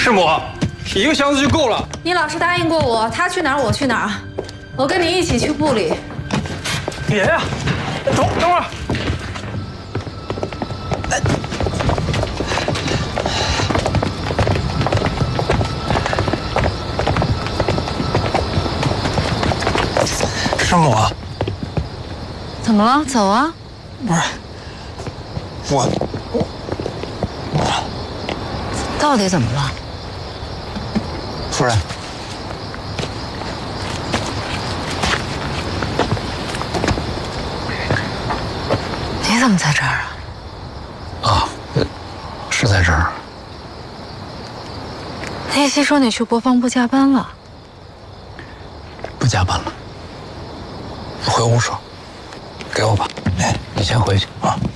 师母，一个箱子就够了。 你老师答应过我，他去哪儿我去哪儿，我跟你一起去部里。 别呀，等会儿。师母， 怎么了？走啊！ 不是，我到底怎么了？ 夫人， 你怎么在这儿啊？ 是在这儿。 叶希说你去国防部加班了。 不加班了，回屋说，给我吧。哎，你先回去啊。